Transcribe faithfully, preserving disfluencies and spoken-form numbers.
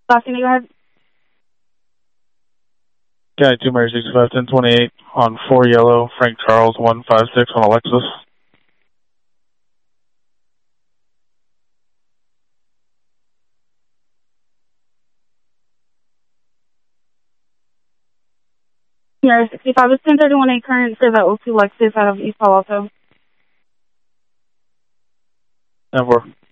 Last name, go ahead. Guy two Mary sixty-five ten twenty-eight on four yellow, Frank Charles one five six on Alexis. Mary sixty-five is ten thirty-one A current, serve at O two Lexus out of East Palo Alto. ten four.